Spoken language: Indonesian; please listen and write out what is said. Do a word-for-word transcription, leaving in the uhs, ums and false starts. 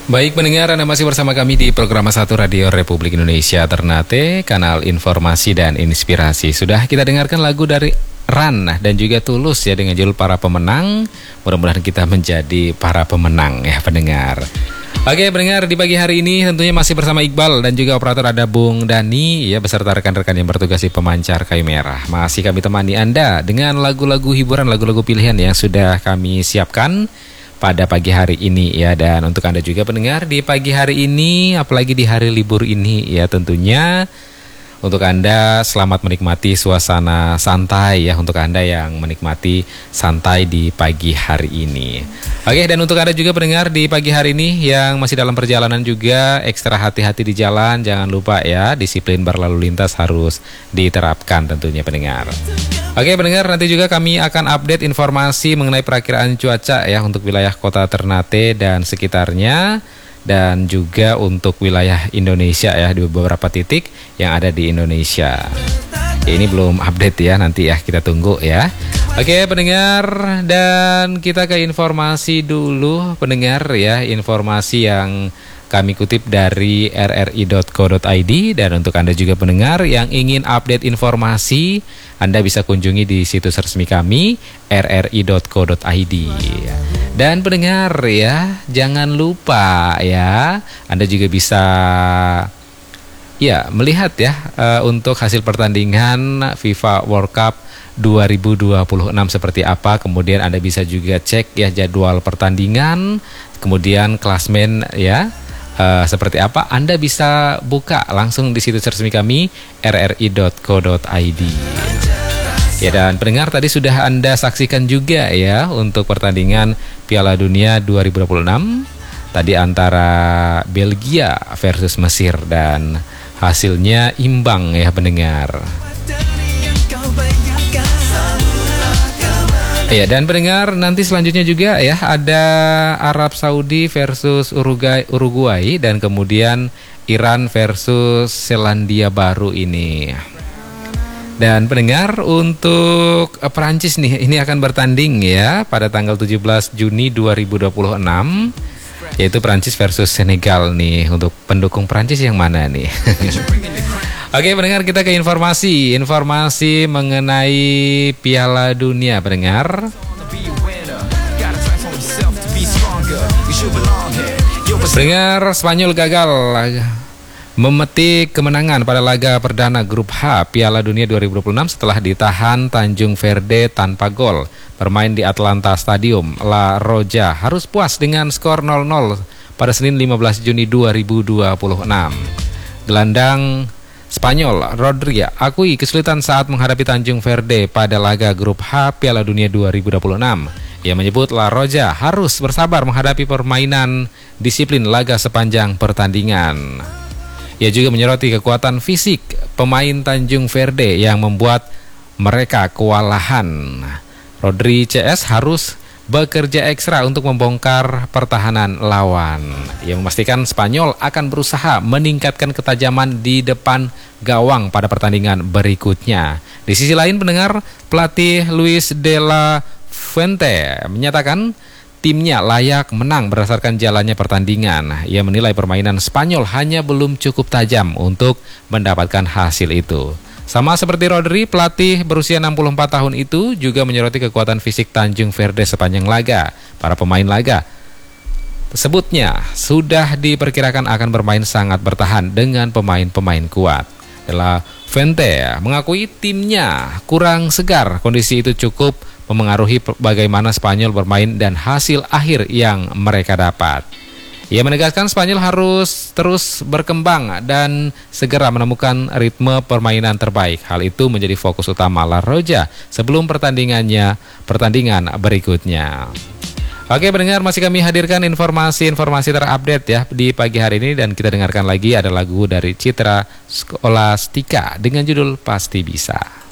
Baik pendengar, Anda masih bersama kami di program satu Radio Republik Indonesia Ternate, kanal informasi dan inspirasi. Sudah kita dengarkan lagu dari Ran dan juga Tulus ya dengan judul Para Pemenang. Mudah-mudahan kita menjadi para pemenang ya pendengar. Oke pendengar, di pagi hari ini tentunya masih bersama Iqbal dan juga operator ada Bung Dani ya beserta rekan-rekan yang bertugas di pemancar kayu merah. Masih kami temani Anda dengan lagu-lagu hiburan, lagu-lagu pilihan yang sudah kami siapkan pada pagi hari ini ya. Dan untuk Anda juga pendengar di pagi hari ini, apalagi di hari libur ini ya, tentunya untuk Anda selamat menikmati suasana santai ya, untuk Anda yang menikmati santai di pagi hari ini. Oke, dan untuk Anda juga pendengar di pagi hari ini yang masih dalam perjalanan juga ekstra hati-hati di jalan, jangan lupa ya, disiplin berlalu lintas harus diterapkan tentunya pendengar. Oke pendengar, nanti juga kami akan update informasi mengenai perakiraan cuaca ya untuk wilayah kota Ternate dan sekitarnya, dan juga untuk wilayah Indonesia ya, di beberapa titik yang ada di Indonesia. Ya, ini belum update ya, nanti ya kita tunggu ya. Oke pendengar, dan kita ke informasi dulu pendengar ya, informasi yang kami kutip dari r r i dot co dot i d. Dan untuk Anda juga pendengar yang ingin update informasi, Anda bisa kunjungi di situs resmi kami r r i dot co dot i d. Dan pendengar ya, jangan lupa ya, Anda juga bisa ya melihat ya uh, untuk hasil pertandingan FIFA World Cup dua ribu dua puluh enam seperti apa. Kemudian Anda bisa juga cek ya jadwal pertandingan, kemudian klasmen ya Uh, seperti apa, Anda bisa buka langsung di situs resmi kami r r i dot co dot i d. Ya, dan pendengar tadi sudah Anda saksikan juga ya untuk pertandingan Piala Dunia dua ribu dua puluh enam tadi antara Belgia versus Mesir, dan hasilnya imbang ya pendengar. Ya, dan pendengar nanti selanjutnya juga ya ada Arab Saudi versus Uruguay, Uruguay dan kemudian Iran versus Selandia Baru ini. Dan pendengar untuk Perancis nih, ini akan bertanding ya pada tanggal tujuh belas Juni dua ribu dua puluh enam, yaitu Perancis versus Senegal nih. Untuk pendukung Perancis yang mana nih? Oke pendengar, kita ke informasi Informasi mengenai Piala Dunia pendengar. Pendengar, Spanyol gagal memetik kemenangan pada laga perdana grup H Piala Dunia dua ribu dua puluh enam setelah ditahan Tanjung Verde tanpa gol. Bermain di Atlanta Stadium, La Roja harus puas dengan skor nol nol pada Senin lima belas Juni dua ribu dua puluh enam. Gelandang Spanyol Rodri akui kesulitan saat menghadapi Tanjung Verde pada laga grup H Piala Dunia dua ribu dua puluh enam. Ia menyebut La Roja harus bersabar menghadapi permainan disiplin laga sepanjang pertandingan. Ia juga menyoroti kekuatan fisik pemain Tanjung Verde yang membuat mereka kewalahan. Rodri C S harus bekerja ekstra untuk membongkar pertahanan lawan. Ia memastikan Spanyol akan berusaha meningkatkan ketajaman di depan gawang pada pertandingan berikutnya. Di sisi lain pendengar, pelatih Luis de la Fuente menyatakan timnya layak menang berdasarkan jalannya pertandingan. Ia menilai permainan Spanyol hanya belum cukup tajam untuk mendapatkan hasil itu. Sama seperti Rodri, pelatih berusia enam puluh empat tahun itu juga menyoroti kekuatan fisik Tanjung Verde sepanjang laga. Para pemain laga tersebutnya sudah diperkirakan akan bermain sangat bertahan dengan pemain-pemain kuat. De la Fuente mengakui timnya kurang segar. Kondisi itu cukup memengaruhi bagaimana Spanyol bermain dan hasil akhir yang mereka dapat. Ia menegaskan Spanyol harus terus berkembang dan segera menemukan ritme permainan terbaik. Hal itu menjadi fokus utama La Roja sebelum pertandingannya pertandingan berikutnya. Oke pendengar, masih kami hadirkan informasi-informasi terupdate ya di pagi hari ini, dan kita dengarkan lagi ada lagu dari Citra Skolastika dengan judul Pasti Bisa.